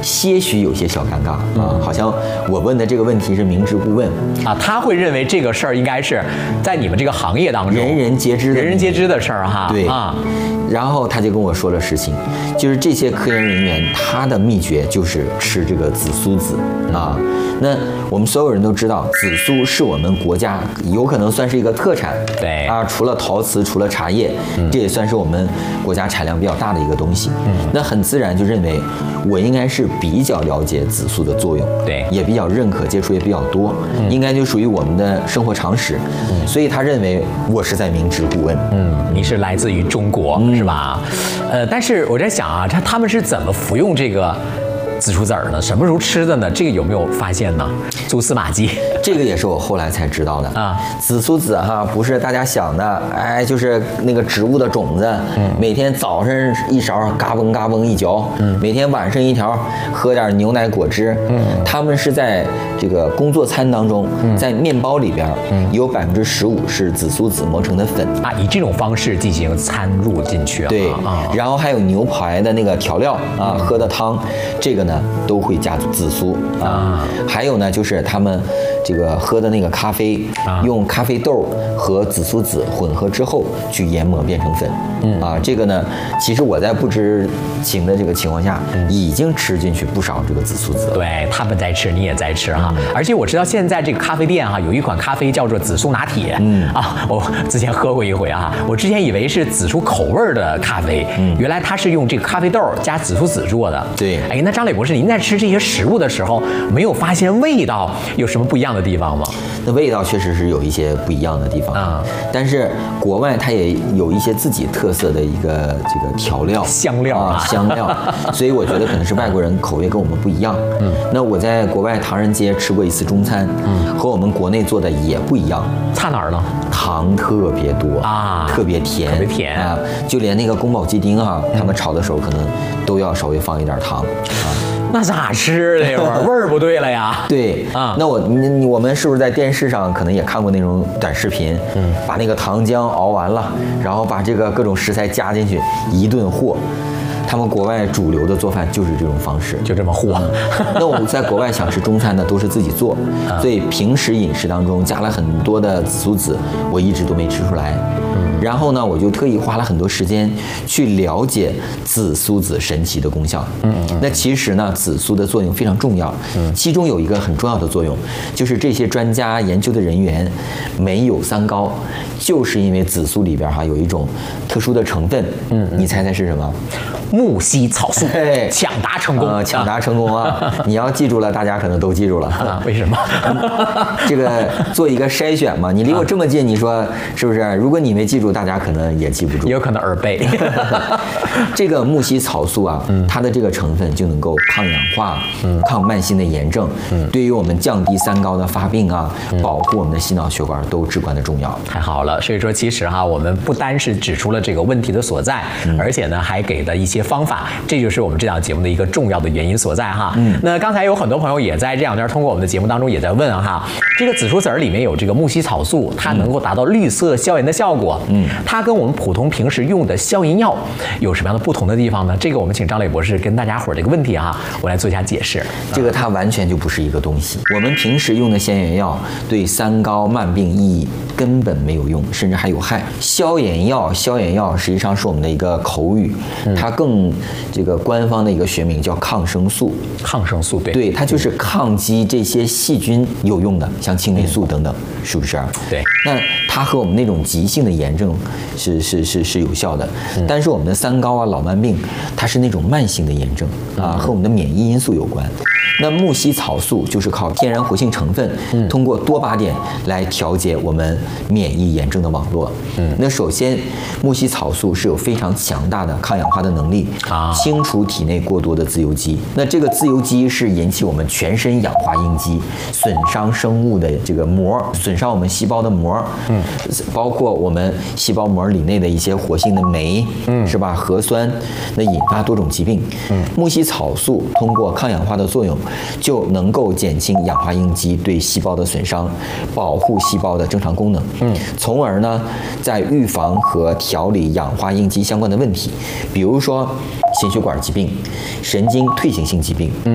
些许有些小尴尬啊，好像我问的这个问题是明知故问啊，他会认为这个事儿应该是在你们这个行业当中人人皆知的事儿哈。 对啊。 然后他就跟我说了实情，就是这些科研人员他的秘诀就是吃这个紫苏籽啊。那我们所有人都知道，紫苏是我们国家有可能算是一个特产， 对啊，除了陶瓷，除了茶叶，这也算是我们国家产量比较大的一个东西。那很自然就认为我应该是比较了解紫苏的作用， 对， 也比较认可，接触也比较多，应该就属于我们的生活常识。所以他认为我是在明知故问。 你是来自于中国。是吧？但是我在想啊，他们是怎么服用这个紫苏籽儿呢？什么时候吃的呢？这个有没有发现呢？蛛丝马迹。 这个也是我后来才知道的啊。 紫苏籽哈，不是大家想的，哎，就是那个植物的种子，每天早上一勺，嘎嘣嘎嘣一嚼，每天晚上一条，喝点牛奶果汁。他们是在这个工作餐当中，在面包里边，有15%是紫苏籽磨成的粉啊，以这种方式进行掺入进去啊。 对，然后还有牛排的那个调料啊，喝的汤，这个呢都会加紫苏啊。还有呢，就是他们这个喝的那个咖啡，用咖啡豆和紫苏籽混合之后去研磨变成粉。这个呢，其实我在不知情的这个情况下，已经吃进去不少这个紫苏籽了。 对，他们在吃，你也在吃哈。而且我知道现在这个咖啡店哈，有一款咖啡叫做紫苏拿铁。我之前喝过一回啊，我之前以为是紫苏口味的咖啡，原来它是用这个咖啡豆加紫苏籽做的。 对， 哎，那张磊博士，您在吃这些食物的时候，没有发现味道有什么不一样的地方吗？ 那味道确实是有一些不一样的地方啊，但是国外它也有一些自己特色的一个这个调料香料香料，所以我觉得可能是外国人口味跟我们不一样。那我在国外唐人街吃过一次中餐，和我们国内做的也不一样。 差哪儿呢？ 糖特别多啊，特别甜， 特别甜啊，就连那个宫保鸡丁啊，他们炒的时候可能都要稍微放一点糖啊。 那咋吃这味儿不对了呀？ 对啊，那我们是不是在电视上可能也看过那种短视频？把那个糖浆熬完了，然后把这个各种食材加进去，一顿和。他们国外主流的做饭就是这种方式， 就这么和。 那我们在国外想吃中餐呢，都是自己做，所以平时饮食当中加了很多的紫苏籽，我一直都没吃出来。然后呢，我就特意花了很多时间去了解紫苏籽神奇的功效。那其实呢，紫苏的作用非常重要。其中有一个很重要的作用，就是这些专家研究的人员没有三高，就是因为紫苏里边有一种特殊的成分。你猜猜是什么？ 木犀草素，抢答成功， 抢答成功啊！你要记住了，大家可能都记住了。 为什么？ 这个做一个筛选嘛，你离我这么近，你说是不是？如果你没记住，大家可能也记不住， 也有可能耳背。 这个木犀草素啊，它的这个成分就能够抗氧化、抗慢性的炎症，对于我们降低三高的发病啊，保护我们的心脑血管都至关的重要。 太好了，所以说其实哈，我们不单是指出了这个问题的所在，而且呢还给了一些方法，这就是我们这档节目的一个重要的原因所在哈。那刚才有很多朋友也在这两天通过我们的节目当中也在问哈，这个紫苏籽儿里面有这个木犀草素，它能够达到绿色消炎的效果，它跟我们普通平时用的消炎药有什么样的不同的地方呢？这个我们请张磊博士跟大家伙儿这个问题哈，我来做一下解释。 这个它完全就不是一个东西，我们平时用的消炎药对三高慢病意义根本没有用，甚至还有害。消炎药实际上是我们的一个口语，它更这个官方的一个学名叫抗生素。 抗生素， 对，它就是抗击这些细菌有用的，像青霉素等等，是不是？ 对。 那它和我们那种急性的炎症是有效的，但是我们的三高啊、老慢病，它是那种慢性的炎症啊，和我们的免疫因素有关。那木犀草素就是靠天然活性成分，通过多巴点来调节我们免疫炎症的网络。那首先，木犀草素是有非常强大的抗氧化的能力，清除体内过多的自由基。那这个自由基是引起我们全身氧化应激，损伤生物的这个膜，损伤我们细胞的膜，包括我们细胞膜里内的一些活性的酶，是吧？核酸，那引发多种疾病。木犀草素通过抗氧化的作用，就能够减轻氧化应激对细胞的损伤，保护细胞的正常功能，从而呢，在预防和调理氧化应激相关的问题，比如说心血管疾病、神经退行性疾病、